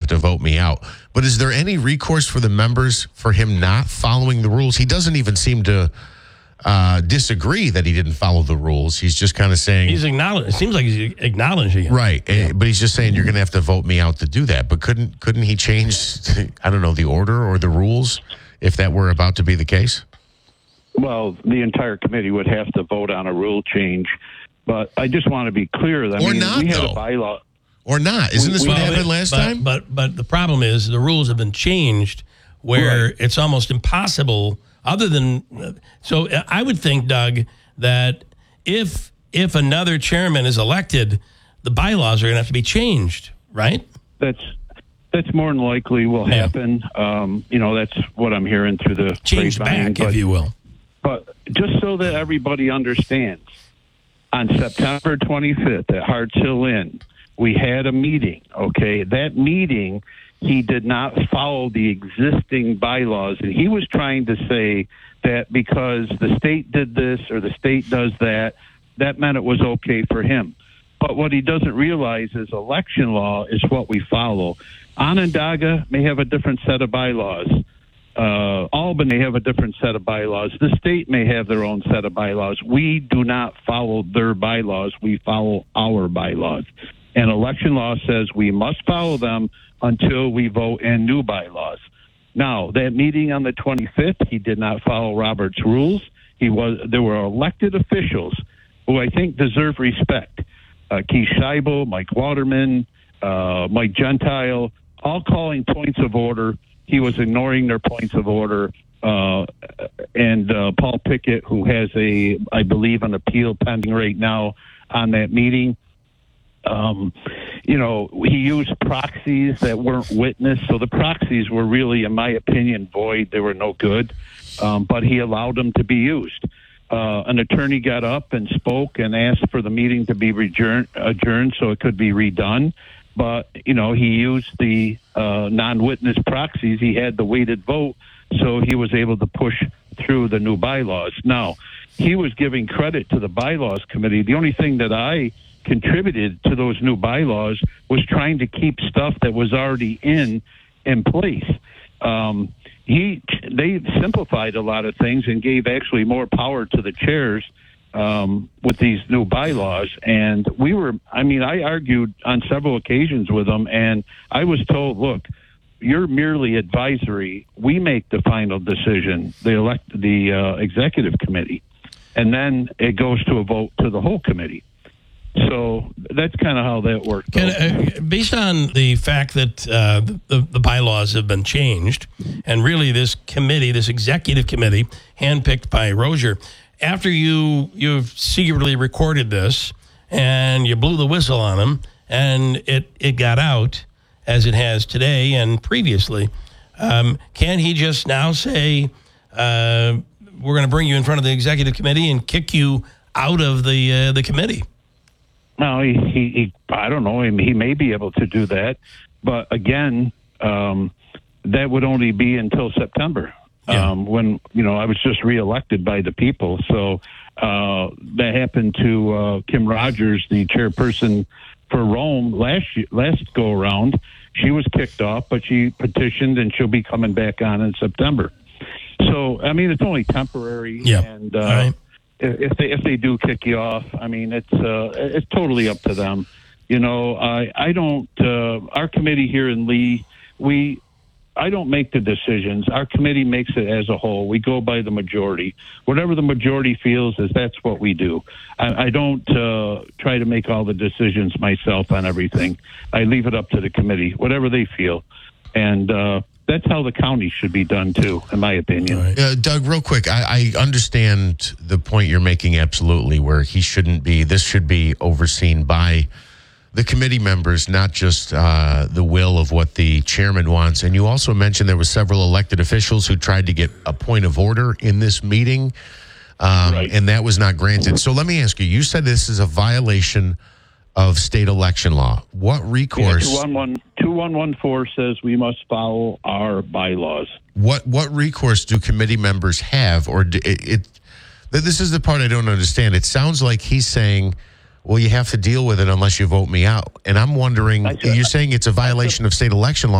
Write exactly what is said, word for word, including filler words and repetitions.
to vote me out. But is there any recourse for the members for him not following the rules? He doesn't even seem to uh, disagree that he didn't follow the rules. He's just kind of saying... He's acknowledging. It seems like he's acknowledging it. Right. Yeah. But he's just saying you're going to have to vote me out to do that. But couldn't couldn't he change, I don't know, the order or the rules if that were about to be the case? Well, the entire committee would have to vote on a rule change. But I just want to be clear. I or mean, not, we had though. a bylaw. Or not. Isn't this we, what we, happened last but, time? But but the problem is the rules have been changed where right. it's almost impossible other than so I would think, Doug, that if if another chairman is elected, the bylaws are going to have to be changed, right? That's that's more than likely will Yeah. happen. Um, you know, that's what I'm hearing through the Changed grapevine, back, but, if you will. But just so that everybody understands, on September twenty-fifth at Harts Hill Inn, we had a meeting, okay? That meeting, he did not follow the existing bylaws, and he was trying to say that because the state did this or the state does that, that meant it was okay for him. But what he doesn't realize is election law is what we follow. Onondaga may have a different set of bylaws. Uh, Albany have a different set of bylaws. The state may have their own set of bylaws. We do not follow their bylaws. We follow our bylaws. And election law says we must follow them until we vote in new bylaws. Now, that meeting on the twenty-fifth, he did not follow Robert's rules. He was there were elected officials who I think deserve respect. Uh, Keith Scheibel, Mike Waterman, uh, Mike Gentile, all calling points of order. He was ignoring their points of order. Uh, and uh, Paul Pickett, who has a, I believe, an appeal pending right now on that meeting. Um, you know, he used proxies that weren't witnessed. So the proxies were really, in my opinion, void. They were no good. Um, but he allowed them to be used. Uh, an attorney got up and spoke and asked for the meeting to be adjourned, adjourned so it could be redone. But, you know, he used the uh, non-witness proxies. He had the weighted vote, so he was able to push through the new bylaws. Now, he was giving credit to the bylaws committee. The only thing that I contributed to those new bylaws was trying to keep stuff that was already in in place. Um, he they simplified a lot of things and gave actually more power to the chairs um, with these new bylaws. And we were, I mean, I argued on several occasions with them, and I was told, look, you're merely advisory. We make the final decision, the elect the uh, executive committee, and then it goes to a vote to the whole committee. So that's kind of how that worked. Can, uh, based on the fact that uh, the, the bylaws have been changed, and really this committee, this executive committee, handpicked by Rozier, after you you've secretly recorded this and you blew the whistle on them, and it, it got out as it has today and previously, um, can he just now say, uh, we're going to bring you in front of the executive committee and kick you out of the uh, the committee? No, he, he, he, I don't know. He, he may be able to do that. But again, um, that would only be until September, yeah. um, when, you know, I was just reelected by the people. So uh, that happened to uh, Kim Rogers, the chairperson for Rome last year, last go around. She was kicked off, but she petitioned, and she'll be coming back on in September. So, I mean, it's only temporary. Yeah. And, uh, All right. If they if they do kick you off, I mean, it's uh, it's totally up to them. You know, I I don't. Uh, our committee here in Lee, we I don't make the decisions. Our committee makes it as a whole. We go by the majority. Whatever the majority feels is that's what we do. I, I don't uh, try to make all the decisions myself on everything. I leave it up to the committee, whatever they feel, and. Uh, That's how the county should be done, too, in my opinion. Right. Uh, Doug, real quick, I, I understand the point you're making absolutely, where he shouldn't be, this should be overseen by the committee members, not just uh, the will of what the chairman wants. And you also mentioned there were several elected officials who tried to get a point of order in this meeting, um, Right. and that was not granted. So let me ask you, you said this is a violation of state election law. What recourse? Yeah, two one one four says we must follow our bylaws. What what recourse do committee members have, or do, it, it? This is the part I don't understand. It sounds like he's saying, "Well, you have to deal with it unless you vote me out," and I'm wondering. I said- You're saying it's a violation of state election law.